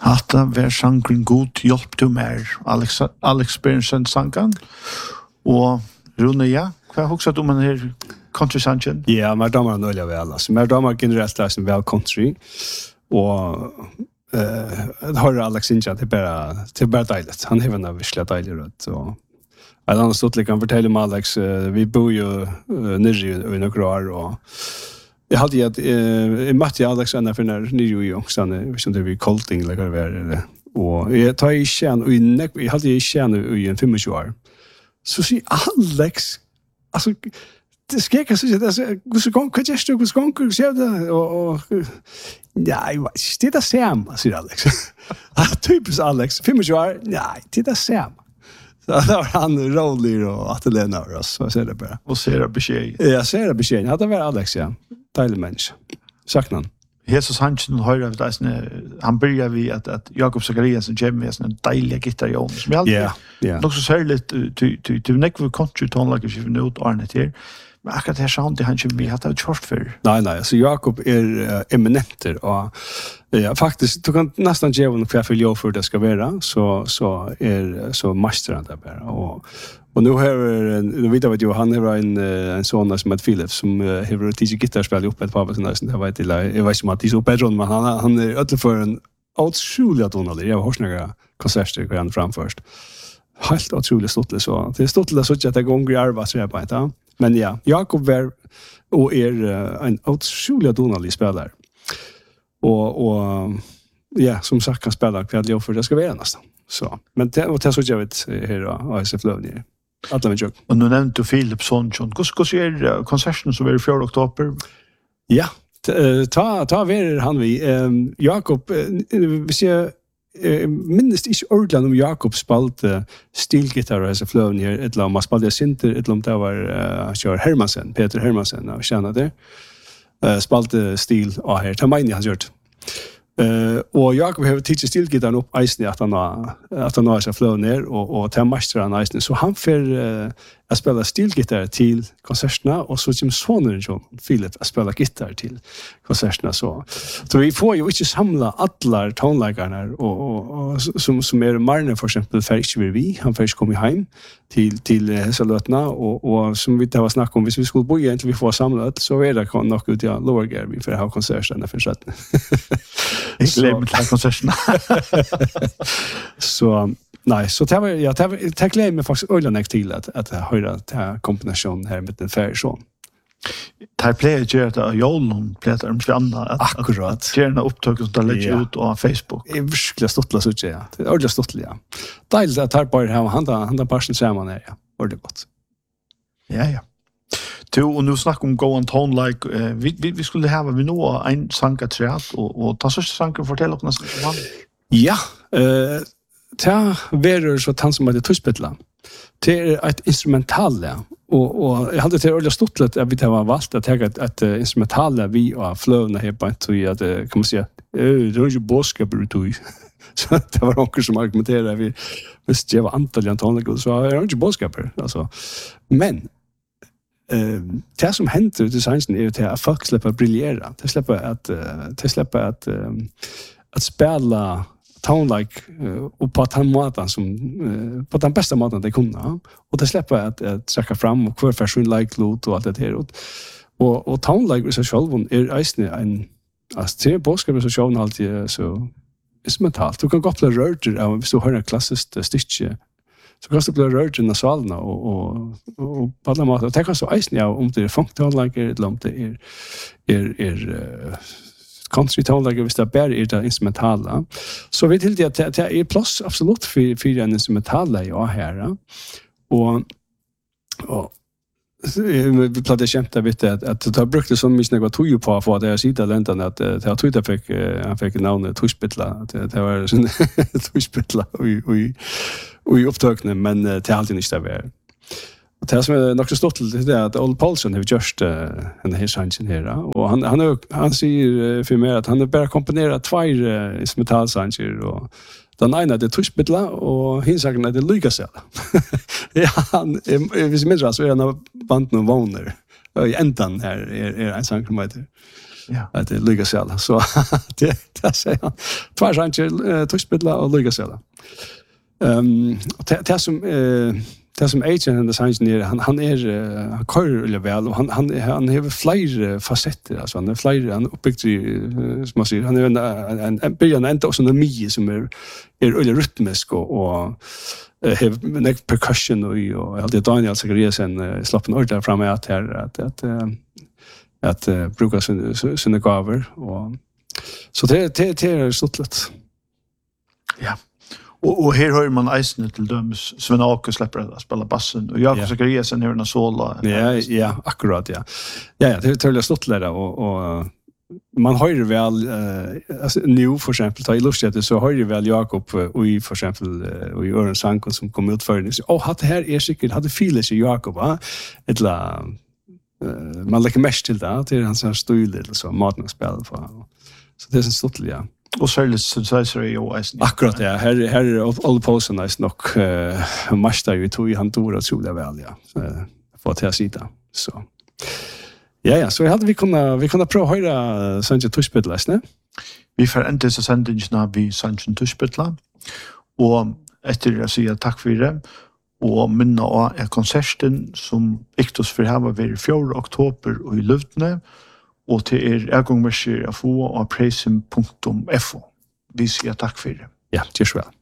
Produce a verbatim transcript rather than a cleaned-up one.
Hatta var sangren god hjelp til mer, Alex, Alex Berensen sangen. Og Rune, ja, hva husker du om den her country-sangen? Ja, mer damer han øyla vel. Altså. Mer damer generelt er som vel country. Og uh, det har Alex Inja, det er bare, det er bare deilig. Han har en virkelig deilig rødt. Og en annen stort kan fortelle om Alex, uh, vi bor jo uh, nere i noen år, og jeg hadde at uh, jeg møtte Alex enn for nere nere i Jongsan, jeg vet ikke om det var Colting eller hva det var. Og jeg tar i kjenne, og jeg hadde i kjenne i en tjuefem år. Så sier Alex, altså, det skrek jeg, så sier jeg, hvordan gong, hva gjør du, hvordan gong, sier det, og, og, nei, det er det samme, sier Alex. Typisk Alex, tjuefem år, nei, det er det samme. Så da var han rolig og attelene over oss, så ser det bare. Og ser det beskjed. Ja, ser det beskjed. Ja, det var Alex, ja. Deilig menneske. Sakna han. Jesus Hansen hører av det, han begynner vi at, at Jakob Zachariasen kommer med en deilig gitar i ånden, som jeg alltid, yeah, yeah. Nok så særlig, du nekker vi country tonelager skiven ut Arne til, men akkurat her sound han kommer vi hatt av kjort før. Nei, nei, så Jakob er uh, eminenter, og ja, faktisk, du kan nesten gjøre hva jeg vil gjøre for det skal være, så, så er så master han det bare, og Og nu har nu vet jag att han har en en son som heter Philip som har tidigt gitarrspel upp ett par på såna där vet jag jag vet inte att det är så bättre men han han är öll för en otroligt tonal. Jag har snäga konserter går fram först. Helt otroligt stort så. Det är stort så att det går i arva så jag bara. Men ja, Jakob var och är en otroligt tonal spelare. Och och ja, som sagt kan spela kväll och för det ska vara nästan. Så. Men det och det så jag vet här då I S F Lövnir. Alla med jag. Och nu nämnde du Philip Sonjon. Hur ska är konserten som är fjärde oktober? Ja, ta ta ver han vi um, Jakob vi ser uh, minst inte ordentligt om Jakob spalte stilgitarr så flowing här ett lam spalte synter ett lam där var uh, Kjør Hermansen, Peter Hermansen och känna det. Uh, spalte stil och här ta mig han gjort. Uh, og Jakob har tidsi stilgitarren opp eisen at han at han har seg fløy ned og, og til master han eisen så han får uh, å spille stilgitarr til konsertene og så kommer sonen John Philip å spille gitarr til konsertene så. Så vi får jo ikke samla alle tonleggerne og, og, og, som, som er Marne for eksempel for ikke vil vi han får ikke komme hjem til, til hese løtene og, og som vi har snakket om hvis vi skulle bo igjen til vi får samlet så er det nok ut i Lowerger vi får ha konsertene for sett. Jeg glemmer til konsertene. Så nej, så det var ja, det var det glädjer mig faktiskt öliga till att att höra den kombinationen här med den färson. Det plejer att göra det Jolon plejer de slanna att akkurat gärna upptag som där lägger ut på Facebook. Det är verkligen stottla så ja. Det är ordentligt stottla ja. Deilt att här bara ha handa handa parsen samman här ja. Ordentligt gott. Ja ja. Du och nu snackar om Go on Tone like uh, vi, vi vi skulle ha vi nå en sanka träat och och ta så sanka fortælla oss nästan om han. Ja, eh ta verer så tant som heter Tuspetla. Det är ett instrumental ja. Och och jag hade det ordentligt stottlet att vi det var valt att ta ett, ett instrumental vi och flowna här på så att kan man säga eh det är ju boskapar du. Så det var också som argumenterade vi visst jag var antal tonleggor så är det inte boskapar alltså. Men Eh, det som händer i designen är att folk släpper briljera. Det släpper att det släpper att att spela tone like och på den måten som på den bästa måten det kunde. Och det släpper att att söka fram och kvar fashion like lot och allt det här och och tone like så själv är isne en alltså tre boskap så sjön alltid så instrumentalt. Du kan gå på rörter av så hör en klassiskt stycke så kan det bli rørt i nasalene og, og, og på alle måter. Og det kan så eisen ja, om det er funk-tonelager eller om det er, er, er uh, country-tonelager, hvis det er bare er det instrumentale. Så vi til det at det er plass absolutt for, for en instrumentale ja, her. Og, og vi platt det kjent vet at at det har brukt det så mye snakka tog på for det sida länderna att det har tog det fick han fick navnet Tuspetla det det var sån Tuspetla och och och upptagna men det har alltid inte där. Och det som är nog så stort det är att Old Paulson har just en här sanchen här och han han han säger för mig att han har bara komponerat två instrumentalsancher och den ena det Tuspetla och hinsaken är det Lucasel. Ja, han vi minns så är han band någon våner. I ändan här är är en sång som heter Ja. Att det är lyckas alla. Så det det säger han. Två sanger tuschbitla och lyckas alla. Ehm det det som eh det som agent and the engineer han han är han kör eller väl och han han han har fler facetter alltså han är fler han uppbyggt som man säger han är en en en början ända också en mie som är är eller rytmisk och och have next percussion och och alltid Daniel Zachariasen slapp en order fram att här att att att bruka sina sina gåvor och så det det det är stort. Ja. Och och här hör man Eisen till döms Sven Åke släpper att spela bassen och Jakob Zachariasen hör en solo. Ja, ja, akkurat ja. Ja, ja, det är det stort lära och och man har ju väl eh alltså nu för exempel ta i lustigt så har ju väl Jakob och i för exempel och i Örn Sankon som kom ut för det så åh hade här är säkert hade feeling i Jakob va ettla man lägger mest till det till hans stil eller så matna spel för så det är så stort ja. Och särskilt synthesizer är ju Eisen. Akkurat ja, här här är all posen nice nog eh master ju tog i han då så det väl ja. För att jag sitta så. Ja ja, så hade vi kunna vi kunna prova höra Sanche Tuschbitlas, ne? Vi får inte så sändingsna vi Sanche Tuschbitla. Och efter att säga tack för det och minna av är konserten som Iktos för här var vid fjärde oktober och i Lövdne och till er är gångmässigt att få av praisen punkt f o. Vi säger tack för det. Ja, det är så väl.